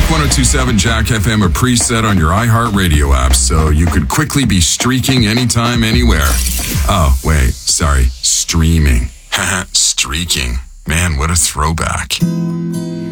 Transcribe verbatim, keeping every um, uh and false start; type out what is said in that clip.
one oh two point seven Jack F M a preset on your iHeartRadio app so you could quickly be streaking anytime, anywhere. Oh, wait, sorry, streaming. Haha, streaking. Man, what a throwback.